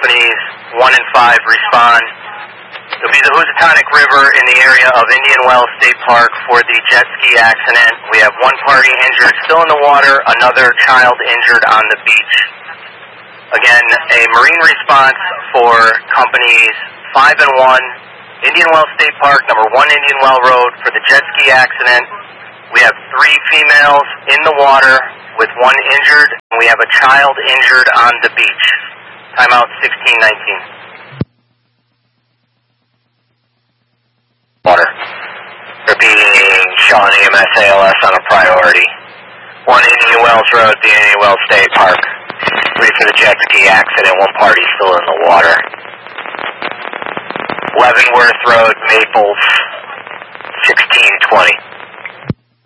companies 1 and 5 respond. There'll be the Housatonic River in the area of Indian Wells State Park for the jet ski accident. We have one party injured, still in the water, another child injured on the beach. Again, a marine response for companies 5 and 1, Indian Wells State Park, number 1 Indian Well Road for the jet ski accident. We have 3 females in the water with 1 injured, and we have a child injured on the beach. Timeout 1619. Water. Repeating, Sean EMS ALS on a priority. 1 Indian Wells Road, the Indian Wells State Park. 3 for the jet ski accident, 1 party still in the water. Leavenworth Road, Maples, 1620.